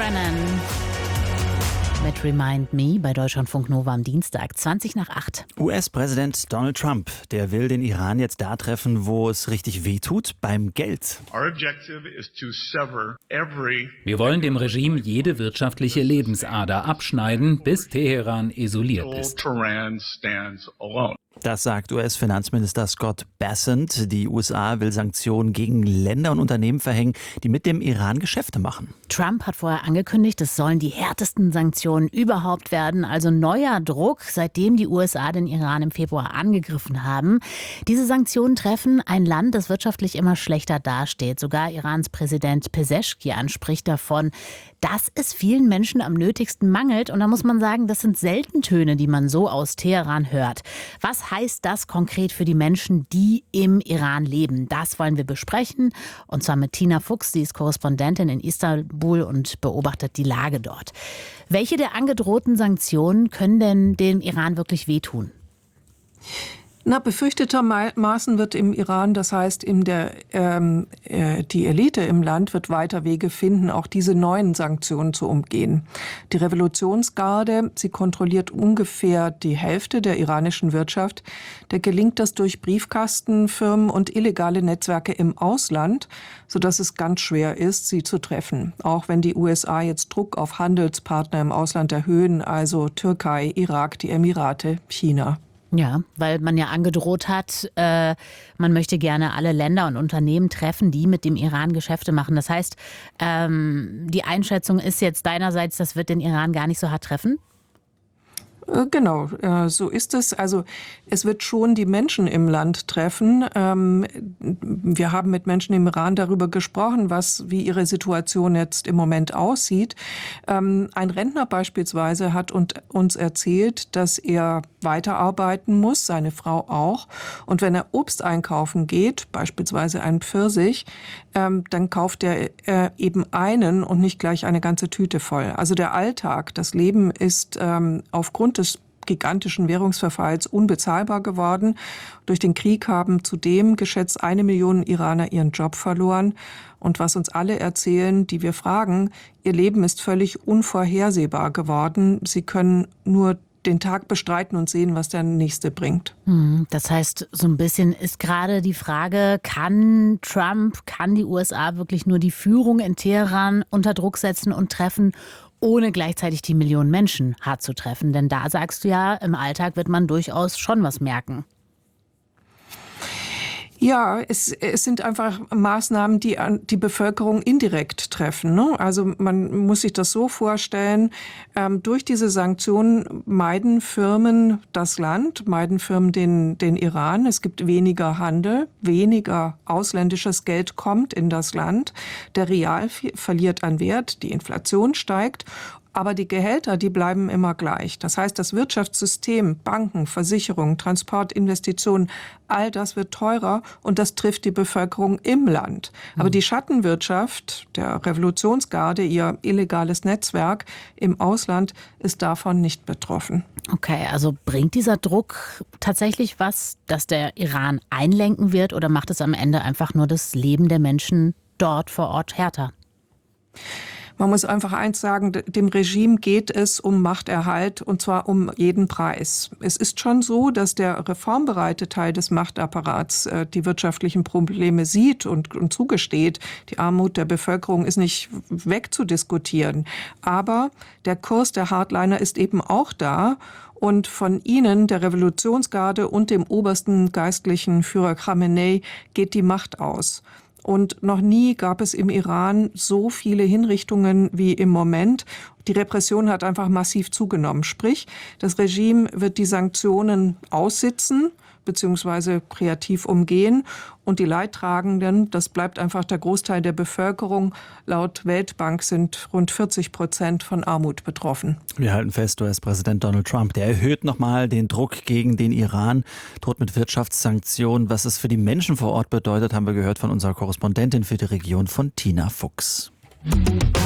Brennan mit Remind Me bei Deutschlandfunk Nova am Dienstag, 20:08. US-Präsident Donald Trump, der will den Iran jetzt da treffen, wo es richtig wehtut, beim Geld. Wir wollen dem Regime jede wirtschaftliche Lebensader abschneiden, bis Teheran isoliert ist. Das sagt US-Finanzminister Scott Bessent. Die USA will Sanktionen gegen Länder und Unternehmen verhängen, die mit dem Iran Geschäfte machen. Trump hat vorher angekündigt, es sollen die härtesten Sanktionen überhaupt werden. Also neuer Druck, seitdem die USA den Iran im Februar angegriffen haben. Diese Sanktionen treffen ein Land, das wirtschaftlich immer schlechter dasteht. Sogar Irans Präsident Pezeshkian spricht davon, dass es vielen Menschen am nötigsten mangelt. Und da muss man sagen, das sind selten Töne, die man so aus Teheran hört. Was heißt das konkret für die Menschen, die im Iran leben? Das wollen wir besprechen. Und zwar mit Tina Fuchs, sie ist Korrespondentin in Istanbul und beobachtet die Lage dort. Welche der angedrohten Sanktionen können denn dem Iran wirklich wehtun? Befürchtetermaßen wird im Iran, das heißt die Elite im Land wird weiter Wege finden, auch diese neuen Sanktionen zu umgehen. Die Revolutionsgarde, sie kontrolliert ungefähr die Hälfte der iranischen Wirtschaft. Da gelingt das durch Briefkastenfirmen und illegale Netzwerke im Ausland, sodass es ganz schwer ist, sie zu treffen. Auch wenn die USA jetzt Druck auf Handelspartner im Ausland erhöhen, also Türkei, Irak, die Emirate, China. Ja, weil man ja angedroht hat, man möchte gerne alle Länder und Unternehmen treffen, die mit dem Iran Geschäfte machen. Das heißt, die Einschätzung ist jetzt deinerseits, das wird den Iran gar nicht so hart treffen? Genau, so ist es. Also es wird schon die Menschen im Land treffen. Wir haben mit Menschen im Iran darüber gesprochen, wie ihre Situation jetzt im Moment aussieht. Ein Rentner beispielsweise hat uns erzählt, dass er weiterarbeiten muss, seine Frau auch. Und wenn er Obst einkaufen geht, beispielsweise einen Pfirsich, dann kauft er eben einen und nicht gleich eine ganze Tüte voll. Also der Alltag, das Leben ist aufgrund des gigantischen Währungsverfalls unbezahlbar geworden. Durch den Krieg haben zudem geschätzt 1 Million Iraner ihren Job verloren. Und was uns alle erzählen, die wir fragen, ihr Leben ist völlig unvorhersehbar geworden. Sie können nur den Tag bestreiten und sehen, was der nächste bringt. Das heißt, so ein bisschen ist gerade die Frage, kann die USA wirklich nur die Führung in Teheran unter Druck setzen und treffen, ohne gleichzeitig die Millionen Menschen hart zu treffen? Denn da sagst du ja, im Alltag wird man durchaus schon was merken. Ja, es sind einfach Maßnahmen, die die Bevölkerung indirekt treffen, ne? Also man muss sich das so vorstellen, durch diese Sanktionen meiden Firmen das Land, meiden Firmen den Iran. Es gibt weniger Handel, weniger ausländisches Geld kommt in das Land. Der Rial verliert an Wert, die Inflation steigt. Aber die Gehälter, die bleiben immer gleich. Das heißt, das Wirtschaftssystem, Banken, Versicherungen, Transport, Investitionen, all das wird teurer und das trifft die Bevölkerung im Land. Aber die Schattenwirtschaft der Revolutionsgarde, ihr illegales Netzwerk im Ausland, ist davon nicht betroffen. Okay, also bringt dieser Druck tatsächlich was, dass der Iran einlenken wird, oder macht es am Ende einfach nur das Leben der Menschen dort vor Ort härter? Man muss einfach eins sagen, dem Regime geht es um Machterhalt, und zwar um jeden Preis. Es ist schon so, dass der reformbereite Teil des Machtapparats die wirtschaftlichen Probleme sieht und zugesteht. Die Armut der Bevölkerung ist nicht wegzudiskutieren. Aber der Kurs der Hardliner ist eben auch da. Und von ihnen, der Revolutionsgarde und dem obersten geistlichen Führer Khamenei, geht die Macht aus. Und noch nie gab es im Iran so viele Hinrichtungen wie im Moment. Die Repression hat einfach massiv zugenommen. Sprich, das Regime wird die Sanktionen aussitzen bzw. kreativ umgehen. Und die Leidtragenden, das bleibt einfach der Großteil der Bevölkerung. Laut Weltbank sind rund 40% von Armut betroffen. Wir halten fest, US-Präsident Donald Trump, der erhöht nochmal den Druck gegen den Iran, droht mit Wirtschaftssanktionen. Was es für die Menschen vor Ort bedeutet, haben wir gehört von unserer Korrespondentin für die Region, von Tina Fuchs.